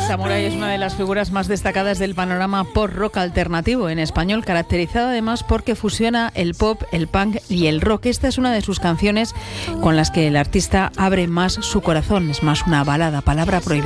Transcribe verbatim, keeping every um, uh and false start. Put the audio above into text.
Samurai es una de las figuras más destacadas del panorama pop-rock alternativo en español, caracterizado además porque fusiona el pop, el punk y el rock. Esta es una de sus canciones con las que el artista abre más su corazón, es más una balada, Palabra Prohibida.